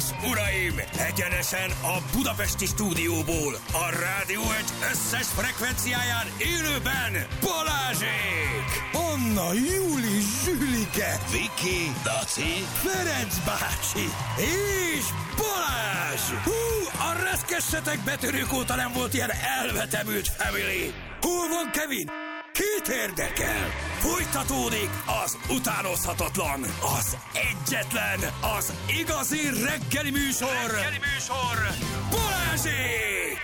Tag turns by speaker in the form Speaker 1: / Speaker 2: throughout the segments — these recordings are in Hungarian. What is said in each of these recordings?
Speaker 1: uraim! Egyenesen a budapesti stúdióból, a Rádió Egy összes frekvenciáján élőben Balázsék! Anna, Júli, Zsülike, Viki, Daci, Ferenc bácsi és Balázs! Hú, a reszkessetek betörők óta nem volt ilyen elvetemült family! Hol van Kevin? Kit érdekel? Folytatódik az utánozhatatlan, az egyetlen, az igazi reggeli műsor, Balázsék!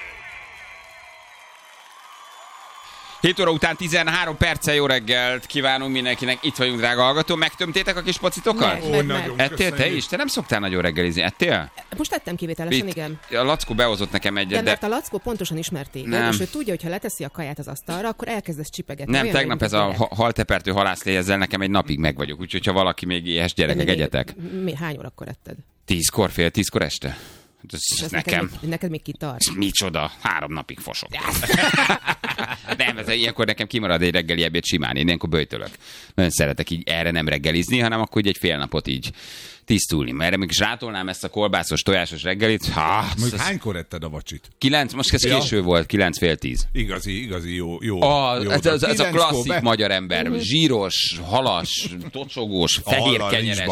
Speaker 2: 7 óra után 13 perccel jó reggelt kívánunk mindenkinek. Itt vagyunk, drága hallgató. Megtömtétek a kis pocitokat? Ettél te is? Te nem szoktál nagyon reggelizni. Ettél?
Speaker 3: Most tettem kivételesen, igen.
Speaker 2: A Lackó behozott nekem egyet,
Speaker 3: de... mert a Lackó pontosan ismer téged, és ő tudja, hogy ha leteszi a kaját az asztalra, akkor elkezdesz csipegetni.
Speaker 2: Nem, tegnap ez a haltepertő halászlé, ezzel nekem egy napig meg vagyok. Úgyhogy ha valaki még éhes gyerekek, egyetek.
Speaker 3: Hány órakor etted?
Speaker 2: 10-kor, fél 10-kor este. Ez nekem.
Speaker 3: Neked még kitart.
Speaker 2: Micsoda, 3 napig fosok. Nem, ez ilyenkor nekem kimarad egy reggeli ebéd simán. Én ilyenkor böjtölök. Nagyon szeretek így erre nem reggelizni, hanem akkor így egy fél napot így tisztulni. Mert erre még zsátolnám ezt a kolbászos, tojásos reggelit.
Speaker 4: Mondjuk hánykor etted a vacsit?
Speaker 2: 9, most ez késő volt, 9 fél 10.
Speaker 4: Igazi, jó.
Speaker 2: Ez a klasszik magyar ember. Zsíros, halas, tocsogós, fehér kenyeres.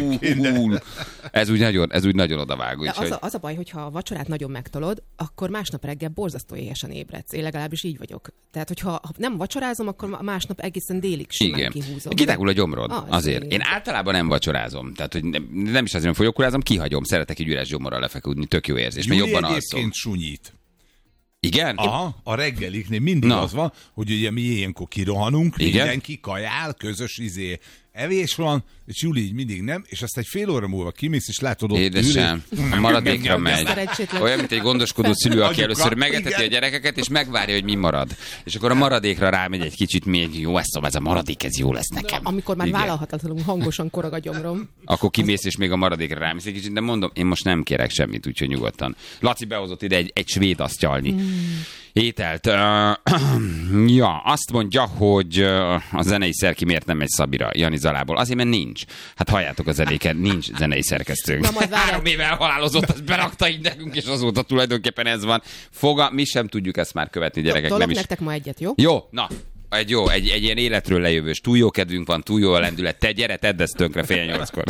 Speaker 2: Ez úgy nagyon odavág.
Speaker 3: Az a baj, hogyha a vacsorát nagyon megtolod, akkor másnap reggel borzasztó éhesen ébredsz. Én legalábbis így vagyok. Tehát, hogyha nem vacsorázom, akkor másnap egészen délig simán kihúzom.
Speaker 2: Kitágul a gyomrod, azért. Én általában nem vacsorázom. Tehát, hogy nem is azért, hogy folyókulázom, kihagyom. Szeretek egy üres gyomorral lefeküdni, tök jó érzés, mert jobban alszom.
Speaker 4: Egyébként sunyít.
Speaker 2: Igen?
Speaker 4: Aha, a reggeliknél mindig az van, hogy ugye mi ilyenkor kirohanunk, mindenki kajál, közös evés van, és Júli így mindig nem, és azt egy fél óra múlva kimész, és látod ott
Speaker 2: édesem, a maradékra megy. Olyan, mint egy gondoskodó szülő, aki először megeteti a gyerekeket, és megvárja, hogy mi marad. És akkor a maradékra rámegy egy kicsit még, jó, ez a maradék, ez jó lesz nekem.
Speaker 3: Amikor már vállalhatatlanul hangosan korog a gyomrom.
Speaker 2: Akkor kimész, és még a maradékra rámész egy kicsit, de mondom, én most nem kérek semmit, úgyhogy nyugodtan. Laci behozott ide egy svéd asztyalnyi ételt. Azt mondja, hogy a zenei szerki miért nem megy Szabira, Jani Zalából. Azért, mert nincs. Hát halljátok a zenéken, nincs zenei szerkesztőnk. 3 éve elhalálozott, azt berakta így nekünk, és azóta tulajdonképpen ez van. Mi sem tudjuk ezt már követni, gyerekek. Nem is.
Speaker 3: Nektek ma egyet, jó?
Speaker 2: Jó, na. Egy ilyen életről lejövős, túl jó kedvünk van, túl jó a lendület. Te gyere, tedd ezt tönkre fél 8-kor.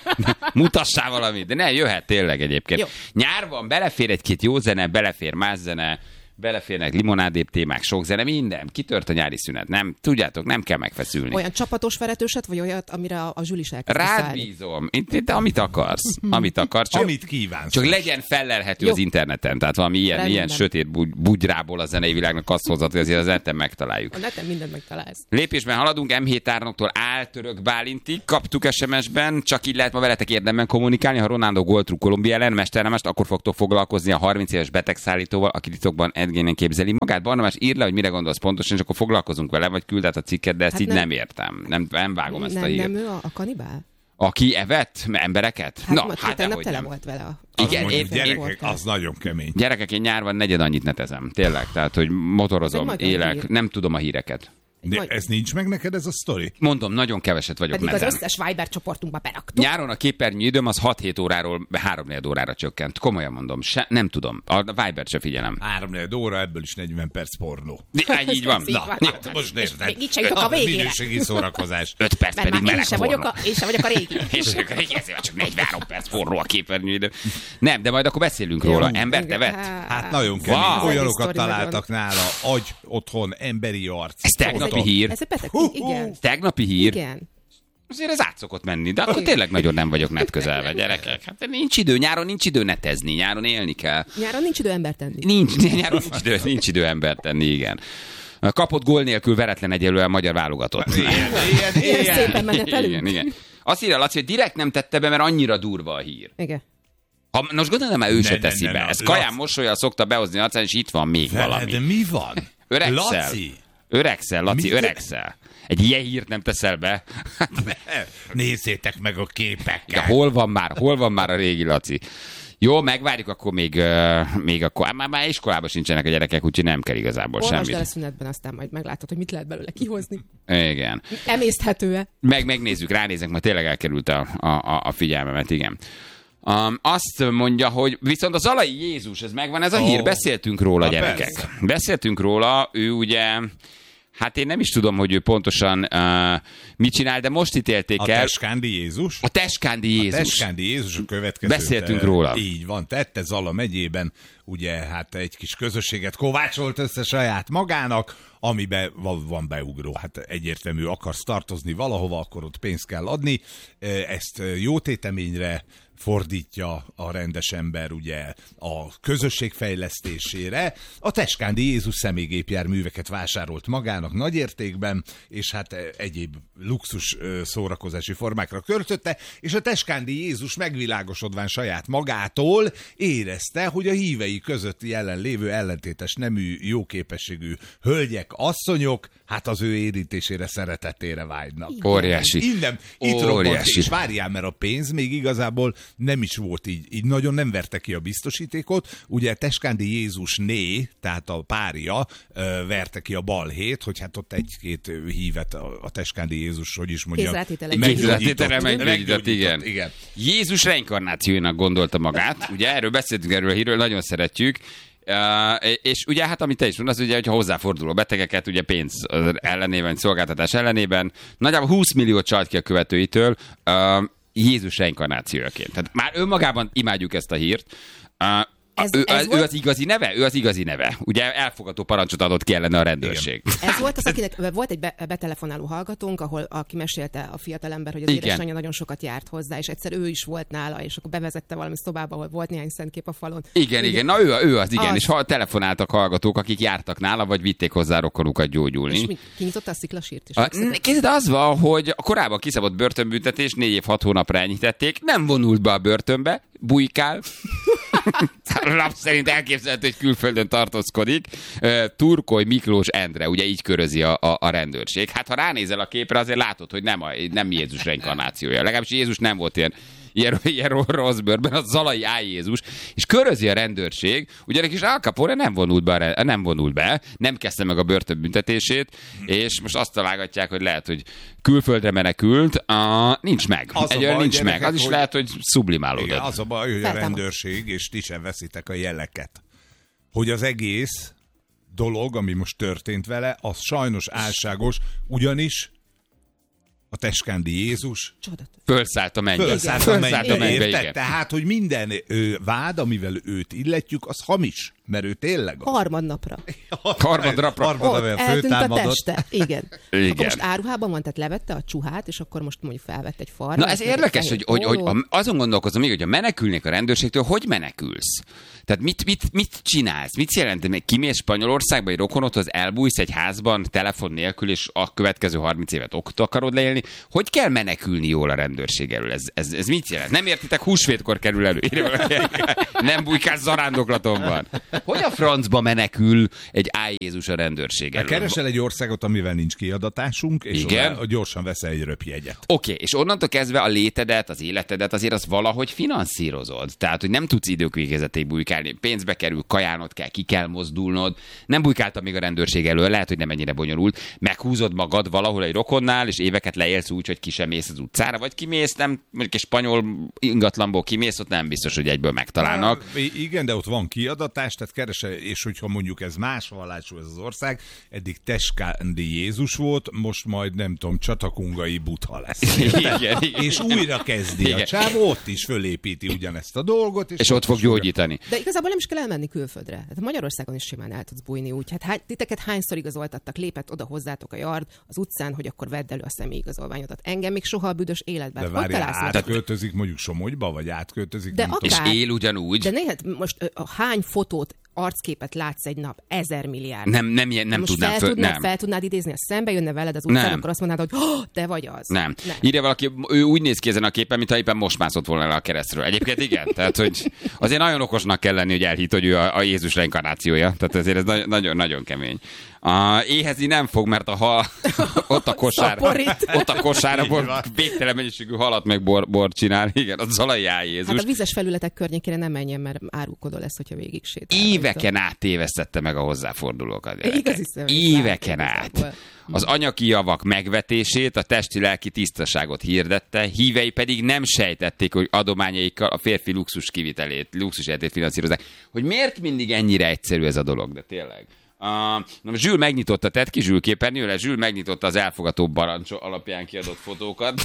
Speaker 2: Mutassál valamit. De ne, jöhet tényleg egyébként. Jó. Nyár van, belefér egy-két jó zene, belefér más zene, beleférnek limonádébb témák, sok zene, minden. Kitört a nyári szünet. Nem, tudjátok, nem kell megfeszülni.
Speaker 3: Olyan csapatos veretőset, vagy olyat, amire a Zsuli is elkezd
Speaker 2: rád bízom. Te amit akarsz. Amit akarsz.
Speaker 4: Amit kívánsz.
Speaker 2: Csak legyen fellelhető az interneten. Tehát valami ilyen sötét bugyrából a zenei világnak azt hozott, hogy azért az neten megtaláljuk.
Speaker 3: A neten mindent megtalálsz.
Speaker 2: Lépésben haladunk, M7 Árnoktól Áltörök Bálintig. Kaptuk SMS-ben, csak így lehet ma veletek érdemben kommunikálni. Ha Ronaldo góltrú Kolumbia ellen mesternemest, akkor fogtok foglalkozni a 30 éves betegszállítóval, aki titokban Edgénen képzeli magát. Barnabás, írd le, hogy mire gondolsz pontosan, és akkor foglalkozunk vele, vagy küld át a cikket, de ezt így nem értem. Nem vágom ezt a hírt.
Speaker 3: Nem ő a kanibál?
Speaker 2: Aki evett embereket?
Speaker 3: Hát tegnap tele volt vele.
Speaker 2: Igen,
Speaker 4: gyerekek, az nagyon kemény.
Speaker 2: Gyerekek, én nyárban negyed annyit netezem. Tényleg, tehát, hogy motorozom, élek, nem tudom a híreket.
Speaker 4: De ez nincs meg neked, ez a sztori?
Speaker 2: Mondom, nagyon keveset vagyok
Speaker 3: pedig
Speaker 2: mezen.
Speaker 3: Az összes Viber csoportunkba beraktuk.
Speaker 2: Nyáron a képernyő időm az 6-7 óráról 3-4 órára csökkent. Komolyan mondom, nem tudom. A Vibert se figyelem.
Speaker 4: 3-4 óra, ebből is 40 perc pornó.
Speaker 2: Így van.
Speaker 4: Most nézd,
Speaker 3: még itt se jutok a végére.
Speaker 4: Minőségi szórakozás.
Speaker 2: 5 perc
Speaker 3: mert
Speaker 2: pedig meleg pornó.
Speaker 3: Én sem vagyok a régi.
Speaker 2: Ezért csak 43 perc pornó a képernyő idő. Nem, de majd akkor beszélünk róla. Ember evett?
Speaker 4: Hát nagyon kemény. Olyanokat találtak nála. Agy, otthon, emberi arc.
Speaker 2: Ez tegnapi hír.
Speaker 3: Igen.
Speaker 2: Tegnapi hír?
Speaker 3: Igen.
Speaker 2: Azért ez át szokott menni, de akkor tényleg nagyon nem vagyok net közelve, gyerekek. Hát nincs idő, nyáron nincs idő netezni, nyáron élni kell.
Speaker 3: Nyáron nincs idő embert tenni.
Speaker 2: Nyáron nincs idő embert tenni, igen. Kapott gól nélkül veretlen egyelően a magyar válogatott.
Speaker 3: Ilyen szépen menetelünk.
Speaker 2: Igen. Azt írja Laci, hogy direkt nem tette be, mert annyira durva a hír.
Speaker 3: Igen.
Speaker 2: Most gondolom, már ő se teszi be. Ez Kaján mosollyal szokta behozni arcán, és itt van még valami.
Speaker 4: De mi van?
Speaker 2: Öregszel, Laci, öregszel. Egy ilyen hírt nem teszel be?
Speaker 4: Nézzétek meg a képeket.
Speaker 2: De hol van már a régi Laci? Jó, megvárjuk, akkor még akkor. Már iskolában sincsenek a gyerekek, úgyhogy nem kell igazából semmit.
Speaker 3: Olvasd el a szünetben, aztán majd meglátod, hogy mit lehet belőle kihozni.
Speaker 2: Igen.
Speaker 3: Emészthető-e?
Speaker 2: Megnézzük, ránézek, majd tényleg elkerült a figyelmemet, igen. Azt mondja, hogy viszont az Zalai Jézus, ez megvan, ez a hír, beszéltünk róla, gyerekek. Persze. Beszéltünk róla, ő ugye... Hát én nem is tudom, hogy ő pontosan mit csinál, de most ítélték el.
Speaker 4: A Teskándi Jézus?
Speaker 2: A Teskándi Jézus.
Speaker 4: A Teskándi Jézus a következő.
Speaker 2: Beszéltünk róla.
Speaker 4: Így van, tette Zala megyében, ugye hát egy kis közösséget kovácsolt össze saját magának, amiben van beugró. Hát egyértelmű, akarsz tartozni valahova, akkor ott pénzt kell adni. Ezt jótéteményre fordítja a rendes ember ugye a közösség fejlesztésére. A Teskándi Jézus személygépjárműveket vásárolt magának nagy értékben, és hát egyéb luxus szórakozási formákra költötte, és a Teskándi Jézus megvilágosodván saját magától érezte, hogy a hívei között jelenlévő ellentétes nemű, jóképességű hölgyek, asszonyok, hát az ő érintésére, szeretetére vágynak.
Speaker 2: Óriási.
Speaker 4: Innen, itt robbant, és várjál, mert a pénz még igazából nem is volt így nagyon nem verte ki a biztosítékot. Ugye Teskándi Jézusné, tehát a párja verte ki a balhét, hogy hát ott egy-két hívet a Teskándi Jézus, hogy is mondjam,
Speaker 2: meggyógyított, igen. Jézus reinkarnációjának gondolta magát, ugye erről beszéltünk, erről a hírről, nagyon szeretjük. És ugye hát amit te is mondasz, ugye, hogyha hozzáforduló betegeket, ugye pénz ellenében, szolgáltatás ellenében, nagyjából 20 milliót csalt ki a követőitől, Jézus reinkarnációjaként. Tehát már önmagában imádjuk ezt a hírt. Ő az igazi neve? Ő az igazi neve. Ugye elfogadó parancsot adott ki ellene a rendőrség.
Speaker 3: Igen. Ez volt az, akinek volt egy betelefonáló hallgatónk, aki mesélte a fiatalember, hogy az édesanyja nagyon sokat járt hozzá, és egyszer ő is volt nála, és akkor bevezette valami szobába, ahol volt néhány szentkép a falon.
Speaker 2: Igen. Na ő az, igen. És telefonáltak hallgatók, akik jártak nála, vagy vitték hozzá rokonukat gyógyulni.
Speaker 3: És kinyitotta a sziklasírt is.
Speaker 2: Kézzel az van, hogy korábban kiszabott börtönbüntetés, 4 év 6 hónapra enyhítették, nem vonult be a börtönbe, bujkál. Lap szerint elképzelhető, hogy külföldön tartózkodik. Turkoly Miklós Endre, ugye így körözi a rendőrség. Hát ha ránézel a képre, azért látod, hogy nem Jézus reinkarnációja. Legalábbis Jézus nem volt ilyen rossz bőrben, az Zalai Á. Jézus, és körözi a rendőrség, ugyanis Al Capone nem vonult be, nem kezdte meg a börtönbüntetését, és most azt találgatják, hogy lehet, hogy külföldre menekült, nincs meg. Nincs meg. Az is lehet, hogy sublimálódott.
Speaker 4: Igen, az a baj, hogy a rendőrség, és ti sem veszitek a jeleket, hogy az egész dolog, ami most történt vele, az sajnos álságos, ugyanis a Teskándi Jézus
Speaker 2: fölszállt a mennybe.
Speaker 4: Igen. Tehát, hogy minden vád, amivel őt illetjük, az hamis. Mert ő tényleg az.
Speaker 3: Harmadnapra
Speaker 4: eltűnt a
Speaker 3: teste. Igen. Akkor most áruhában van, tehát levette a csuhát, és akkor most mondjuk felvett egy farmát.
Speaker 2: Na ez érdekes, hogy azon gondolkozom még, hogy ha menekülnék a rendőrségtől, hogy menekülsz? Tehát mit csinálsz? Mit jelent? Még kimész Spanyolországba egy rokonodhoz, elbújsz egy házban telefon nélkül, és a következő 30 évet ott akarod leélni? Hogy kell menekülni jól a rendőrség elől? Ez mit jelent? Nem értitek, húsvétkor kerül elő. Nem bújkálsz zarándoklatomban. Hogy a francba menekül egy Á. Jézus a rendőrség elől?
Speaker 4: Keresel egy országot, amivel nincs kiadatásunk, és gyorsan veszel egy röpjegyet.
Speaker 2: Oké, és onnantól kezdve a létedet, az életedet azért az valahogy finanszírozod. Tehát, hogy nem tudsz időkvégezetig bujkálni. Pénzbe kerül, kajánod kell, ki kell mozdulnod. Nem bujkáltam még a rendőrség elől, lehet, hogy nem ennyire bonyolult. Meghúzod magad valahol egy rokonnál, és éveket leélsz úgy, hogy ki sem mész az utcára, vagy kimész, nem, mondjuk egy spanyol ingatlanból kimész, ott nem biztos, hogy egyből megtalálnak.
Speaker 4: Igen, de ott van kiadatás, tehát keresel, és hogyha mondjuk ez más vallású ez az ország, eddig Teskándi Jézus volt, most majd nem tudom, Csatakungai Buddha lesz.
Speaker 2: Igen.
Speaker 4: És újra kezdi a csávó, ott is fölépíti ugyanezt a dolgot.
Speaker 2: És ott fog gyógyítani.
Speaker 3: De igazából nem is kell elmenni külföldre. Hát Magyarországon is simán el tudsz bújni úgy. Hát titeket hányszor igazoltattak, lépett oda hozzátok a yard az utcán, hogy akkor vedd elő a személyigazolványodat. Engem még soha a büdös életben.
Speaker 4: De várjál, átköltözik mondjuk Somogyba, vagy átköltözik?
Speaker 3: De
Speaker 2: és él ugyanúgy.
Speaker 3: De néha most hány fotót, arcképet látsz egy nap? 1000 milliárd.
Speaker 2: Nem tudnám
Speaker 3: fel tudnád idézni, ha szembe jönne veled az utcán, akkor azt mondanád, hogy te vagy az.
Speaker 2: Nem. Írja valaki, ő úgy néz ki ezen a képen, mintha éppen most mászott volna le a keresztről. Egyébként igen. Tehát, hogy azért nagyon okosnak kell lenni, hogy elhitt, hogy ő a Jézus reinkarnációja. Tehát ezért ez nagyon-nagyon kemény. Éhezni nem fog, mert ott a kosára végtelen mennyiségű halat meg bort csinál. Igen, az Zalai Á. Jézus.
Speaker 3: Hát a vizes felületek környékére nem menjen, mert árulkodó lesz, hogyha végig sétál.
Speaker 2: éveken át tévesztette meg a hozzáfordulókat.
Speaker 3: Igazi
Speaker 2: Éveken át. Az anyagi javak megvetését, a testi-lelki tisztaságot hirdette, hívei pedig nem sejtették, hogy adományaikkal a férfi luxus kivitelét, luxusjeltét finanszírozzák. Hogy miért mindig ennyire egyszerű ez a dolog, de tényleg. Zsül megnyitotta, tett ki Zsül képernyőre, Zsül megnyitotta az elfogató barancs alapján kiadott fotókat.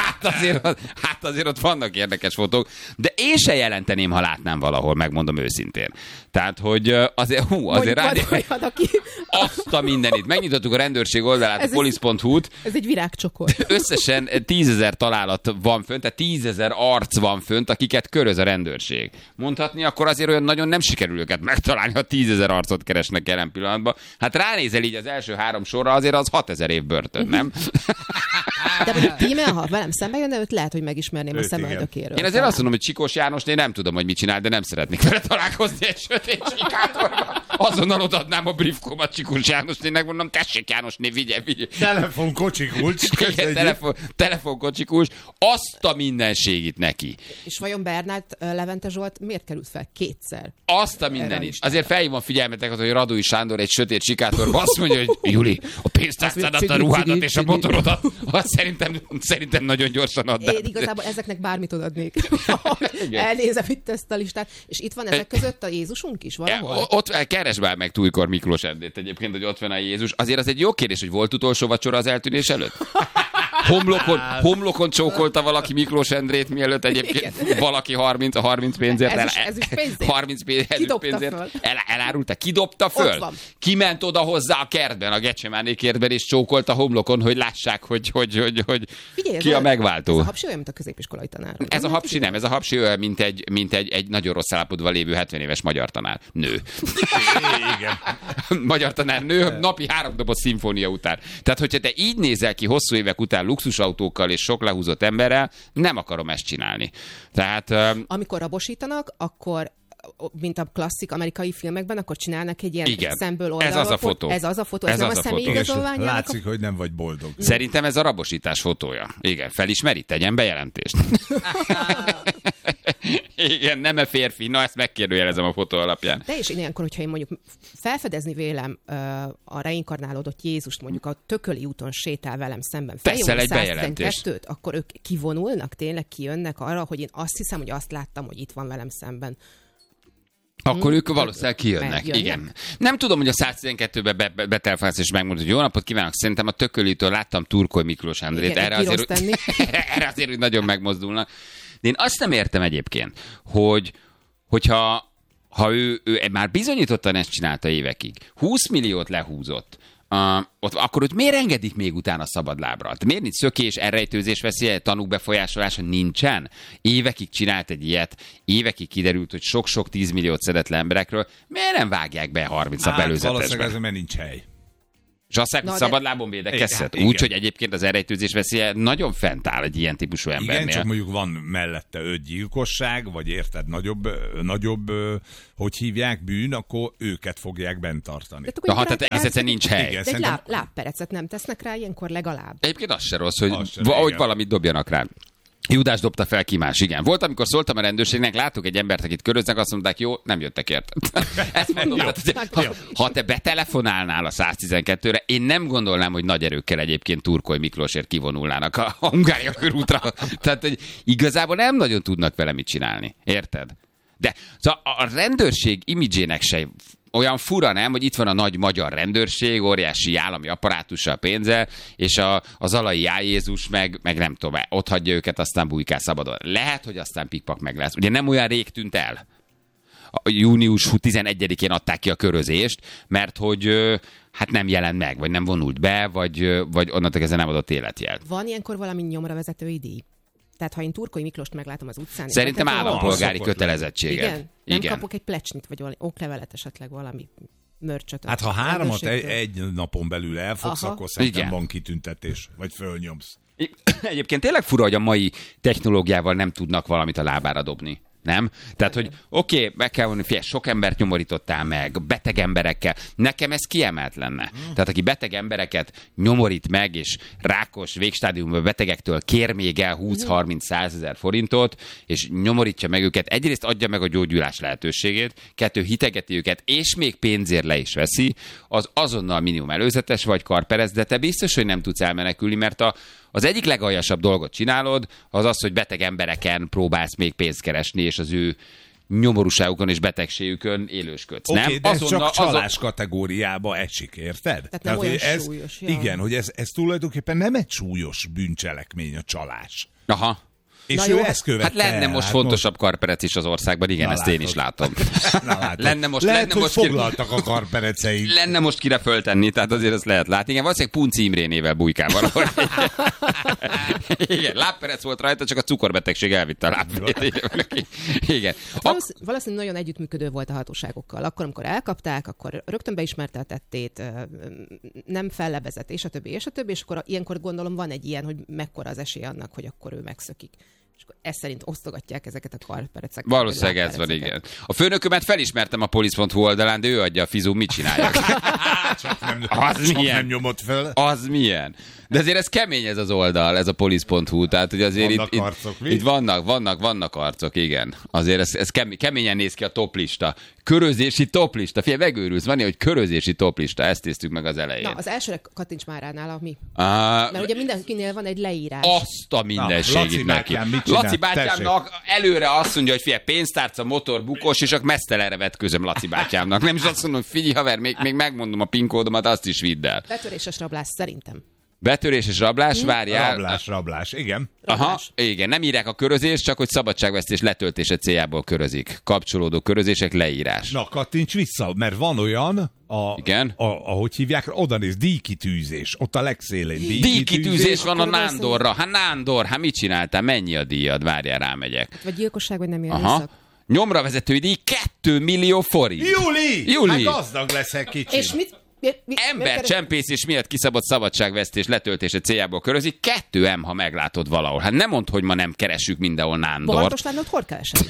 Speaker 2: Hát azért ott vannak érdekes fotók, de én se jelenteném, ha látnám valahol, megmondom őszintén. Tehát, hogy azért rád... Azt a mindenit. Megnyitottuk a rendőrség oldalát, a police.hu-t.
Speaker 3: Ez egy virágcsokor.
Speaker 2: Összesen 10 000 találat van fönt, tehát 10 000 arc van fönt, akiket köröz a rendőrség. Mondhatni, akkor azért olyan nagyon nem sikerül őket megtalálni, ha 10 000 arcot keresnek jelen pillanatban. Hát ránézel így az első 3 sorra, azért az 6 000 év börtön, nem?
Speaker 3: De mondjuk Tímea, ha velem szembe jönne, őt lehet, hogy megismerném a szemöldökéről.
Speaker 2: Én azért azt mondom, hogy Csikós Jánosné nem tudom, hogy mit csinál, de nem szeretnék vele találkozni egy sötét sikátorban. Azonnal odaadnám a briefkomat Csikós Jánosnének, mondom, tessék Jánosné, vigye.
Speaker 4: Telefonkocsikulcs.
Speaker 2: Telefonkocsikulcs. Azt a mindenségit neki.
Speaker 3: És vajon Bernát Levente Zsolt miért került fel 2-szer?
Speaker 2: Azt a mindenit. Azért felhívom figyelmeteket, hogy Radói Sándor egy sötét sikátorban azt mondja, hogy Juli, a pénztárcádat, a ruhádat és a motorodat, azt szerintem nagyon gyorsan add át.
Speaker 3: Én igazából ezeknek bármit odadnék. Elnézem itt ezt a listát. És itt van ezek között a Jézusunk is valahol?
Speaker 2: Ott keresd már meg Tújkor Miklós Endét egyébként, hogy ott van a Jézus. Azért az egy jó kérdés, hogy volt utolsó vacsora az eltűnés előtt? Homlokon csókolta valaki Miklós Endrét, mielőtt egyébként valaki 30 pénzért 30 pénzért elárulta. Kidobta föl? Kiment oda hozzá a kertben, a Gecsemáné kertben, és csókolta homlokon, hogy lássák, hogy
Speaker 3: figyelj,
Speaker 2: ki a megváltó.
Speaker 3: Ez a hapsi olyan, mint a középiskolai tanár.
Speaker 2: Ez a hapsi nem, ez a hapsi olyan, mint egy nagyon rossz állapotban lévő 70 éves magyar tanár. Nő.
Speaker 4: Igen.
Speaker 2: Magyar tanár nő, napi 3 doboz szimfónia után. Tehát, hogyha te így nézel ki hosszú évek után luxusautókkal és sok lehúzott emberrel, nem akarom ezt csinálni. Tehát...
Speaker 3: Amikor rabosítanak, akkor mint a klasszik amerikai filmekben, akkor csinálnak egy ilyen szemből oldalról.
Speaker 2: Ez az a fotó.
Speaker 3: Ez nem a személyigazolvány.
Speaker 4: Látszik, hogy nem vagy boldog.
Speaker 2: Szerintem ez a rabosítás fotója. Igen, felismeri, tegyen bejelentést. Igen, nem a férfi. Na, ezt megkérdőjelezem a fotó alapján.
Speaker 3: De és én ilyenkor, hogyha én mondjuk felfedezni vélem a reinkarnálódott Jézust, mondjuk a Tököli úton sétál velem szemben,
Speaker 2: teszel egy bejelentést,
Speaker 3: akkor ők kivonulnak, tényleg kijönnek arra, hogy én azt hiszem, hogy azt láttam, hogy itt van velem szemben.
Speaker 2: Akkor ők valószínűleg kijönnek. Igen. Nem tudom, hogy a 112-be betelefonálsz és megmondod, hogy jó napot kívánok. Szerintem a Tökölitől láttam Turkoly Miklós Andrét. Erre azért, hogy nagyon megmozdulnak. De én azt nem értem egyébként, hogyha ő már bizonyítottan ezt csinálta évekig, 20 milliót lehúzott, akkor őt miért engedik még utána szabadlábra? Miért nincs szökés, elrejtőzés veszélye, tanúk befolyásolása nincsen? Évekig csinált egy ilyet, évekig kiderült, hogy sok-sok 10 milliót szedett le emberekről. Miért nem vágják be 30-a belőzetesbe?
Speaker 4: Valószínűleg ez, mert nincs hely.
Speaker 2: És azt mondják, hogy szabadlábon védekezhet. Úgy, hogy egyébként az elrejtőzés veszélye nagyon fent áll egy ilyen típusú embernél.
Speaker 4: Igen, csak mondjuk van mellette 5 gyilkosság, vagy érted, nagyobb hogy hívják, bűn, akkor őket fogják bent tartani.
Speaker 2: Tehát egyszerűen nincs hely.
Speaker 3: Igen, egy lábperecet nem tesznek rá ilyenkor legalább.
Speaker 2: Egyébként az se rossz, hogy valamit dobjanak rá. Judás dobta fel, ki más, igen. Volt, amikor szóltam a rendőrségnek, láttuk egy embert, akit köröznek, azt mondták, jó, nem jöttek érte. Ezt mondom, ha te betelefonálnál a 112-re, én nem gondolnám, hogy nagy erőkkel egyébként Turkoly Miklósért kivonulnának a Hungária körútra. Tehát, hogy igazából nem nagyon tudnak vele mit csinálni. Érted? De szóval a rendőrség imidzsének se olyan fura, nem, hogy itt van a nagy magyar rendőrség, óriási állami apparátussal, pénzzel, és az alai Jézus meg nem tudom, ott hagyja őket, aztán bujkál szabadon. Lehet, hogy aztán pikpak meg lesz. Ugye nem olyan rég tűnt el. Június 11-én adták ki a körözést, mert hogy hát nem jelent meg, vagy nem vonult be, vagy onnantól kezdve nem adott életjelt.
Speaker 3: Van ilyenkor valami nyomra vezetői díj? Tehát ha én Turkoly Miklóst meglátom az utcán...
Speaker 2: Szerintem állampolgári kötelezettsége.
Speaker 3: Nem kapok egy plecsnit, vagy valami oklevelet, esetleg valami mörcsöt.
Speaker 4: Hát ha 3 egy napon belül elfogsz, akkor szerintem van kitüntetés, vagy fölnyomsz.
Speaker 2: Egyébként tényleg fura, hogy a mai technológiával nem tudnak valamit a lábára dobni. nem? Tehát, hogy oké, meg kell mondani, figyelj, sok embert nyomorítottál meg, beteg emberekkel. Nekem ez kiemelt lenne. Tehát, aki beteg embereket nyomorít meg, és rákos végstádiumban betegektől kér még el 20-30-100 ezer forintot, és nyomorítja meg őket, egyrészt adja meg a gyógyulás lehetőségét, 2 hitegeti őket, és még pénzért le is veszi, az azonnal minimum előzetes vagy karperez, de te biztos, hogy nem tudsz elmenekülni, mert az egyik legaljasabb dolgot csinálod, az az, hogy beteg embereken próbálsz még pénzt keresni, és az ő nyomorúságukon és betegségükön élősködsz.
Speaker 4: Oké,
Speaker 2: nem?
Speaker 4: de ez csak csalás kategóriába esik, érted?
Speaker 3: Tehát nem olyan
Speaker 4: ez,
Speaker 3: súlyos. Ja.
Speaker 4: Igen, hogy ez tulajdonképpen nem egy súlyos bűncselekmény a csalás.
Speaker 2: Aha.
Speaker 4: És
Speaker 3: Na
Speaker 4: ő
Speaker 3: jó,
Speaker 4: ezt követte
Speaker 2: Hát lenne
Speaker 4: el.
Speaker 2: most fontosabb karperec is az országban, igen,
Speaker 4: Na,
Speaker 2: ezt én is látom.
Speaker 4: Lenne most, lehet, hogy foglaltak a karpereceink.
Speaker 2: Lenne most kire föltenni, tehát azért ezt lehet látni. Igen, valószínűleg Punci Imrénével bujkál valahol. Igen, lábperec volt rajta, csak a cukorbetegség elvitte a lábperec. Igen.
Speaker 3: Valószínűleg nagyon együttműködő volt a hatóságokkal. Akkor, amikor elkapták, akkor rögtön beismerte a tettét, nem fellebezett, és a többi, és akkor ilyenkor gondolom van egy ilyen, hogy mekkora az esély annak, hogy akkor ő megszökik. És akkor ezt szerint osztogatják ezeket a karpereceket.
Speaker 2: Valószínűleg ez van, igen. A főnökömet felismertem a police.hu oldalán, de ő adja a fizum, mit csináljak?
Speaker 4: Csak nem nyomott fel.
Speaker 2: Az milyen? De azért ez kemény ez az oldal, ez a police.hu, tehát hogy azért itt vannak arcok, igen. Azért ez keményen néz ki a toplista. Körözési toplista. Figyelj, megőrülsz, van hogy körözési toplista, ezt néztük meg az elején.
Speaker 3: Na, az elsőre kattints már rá nála, mi? Mert ugye mindenkinél van egy leírás.
Speaker 2: Azt a mindenségét neki. Laci bátyámnak előre azt mondja, hogy figyelj, pénztárca, motor, bukós, és csak mesztelenre vetközöm Laci bátyámnak. Nem is azt mondom, hogy figyelj haver, még megmondom a PIN kódomat, azt is vidd el.
Speaker 3: Betöréses rablás szerintem.
Speaker 2: Betörés és rablás, várjál.
Speaker 4: Rablás, igen.
Speaker 2: Aha, igen, nem írják a körözést, csak hogy szabadságvesztés letöltése céljából körözik. Kapcsolódó körözések, leírás.
Speaker 4: Na, kattints vissza, mert van olyan,
Speaker 2: igen?
Speaker 4: ahogy hívják, oda néz, díjkitűzés, ott a legszélén.
Speaker 2: Díjkitűzés van a Nándorra. Hát Nándor, hát mit csináltál? Mennyi a díjad? Várjál, rámegyek.
Speaker 3: Vagy gyilkosság, vagy nem jön vissza.
Speaker 2: Nyomra vezetői díj 2 millió forint.
Speaker 4: Júli! Hát gazdag leszek kicsit.
Speaker 3: És mit?
Speaker 2: Embercsempészés miatt kiszabott szabadságvesztés letöltése céljából körözik, 2 M, ha meglátod valahol. Hát nem mondd, hogy ma nem keresünk mindenhol Nándort.
Speaker 3: Bartos Nándort hol keresem?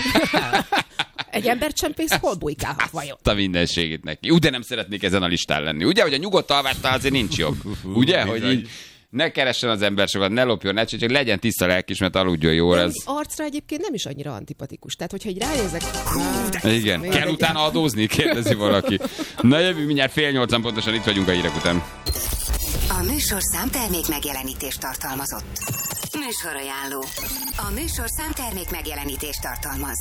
Speaker 3: Egy embercsempész hol bujkálhat vajon?
Speaker 2: A mindenségét neki. De nem szeretnék ezen a listán lenni. Ugye, hogy a nyugodt alvástál azért nincs jobb. Ugye, hogy így ne keressen az ember sokat, ne lopjon, ne csak legyen tiszta lelkis, mert aludjon jól. Ez
Speaker 3: arcra egyébként nem is annyira antipatikus. Tehát, hogyha így ránézek...
Speaker 2: Igen, kell utána adózni? Kérdezi valaki. Na jövő mindjárt 7:30 pontosan itt vagyunk a hírek után.
Speaker 5: A műsorszám termék megjelenítést tartalmazott. Műsorajánló. A műsorszám termék megjelenítést tartalmaz.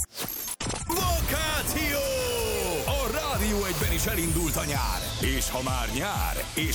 Speaker 1: Vakáció! A Rádió 1-ben is elindult a nyár. És ha már nyár, és